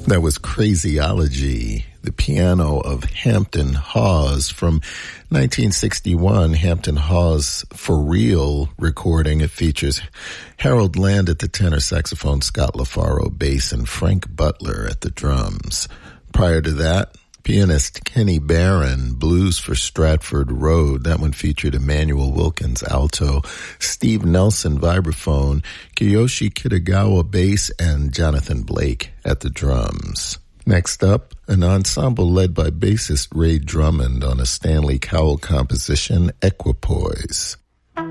That was Crazyology, the piano of Hampton Hawes from 1961. Hampton Hawes For Real recording. It features Harold Land at the tenor saxophone, Scott LaFaro bass, and Frank Butler at the drums. Prior to that, pianist Kenny Barron, Blues for Stratford Road. That one featured Emmanuel Wilkins, alto, Steve Nelson, vibraphone, Kiyoshi Kitagawa, bass, and Jonathan Blake at the drums. Next up, an ensemble led by bassist Ray Drummond on a Stanley Cowell composition, Equipoise.